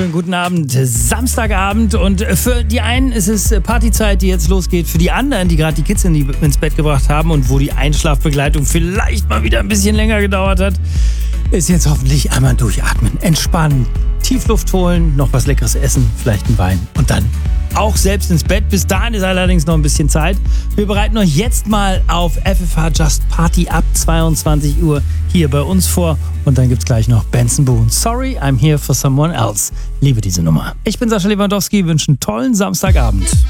Guten Abend, Samstagabend, und für die einen ist es Partyzeit, die jetzt losgeht. Für die anderen, die gerade die Kids ins Bett gebracht haben und wo die Einschlafbegleitung vielleicht mal wieder ein bisschen länger gedauert hat, ist jetzt hoffentlich einmal durchatmen, entspannen, Tiefluft holen, noch was Leckeres essen, vielleicht einen Wein und dann auch selbst ins Bett. Bis dahin ist allerdings noch ein bisschen Zeit. Wir bereiten euch jetzt mal auf FFH Just Party ab 22 Uhr hier bei uns vor. Und dann gibt's gleich noch Benson Boone. Sorry, I'm here for someone else. Liebe diese Nummer. Ich bin Sascha Lewandowski, wünsche einen tollen Samstagabend.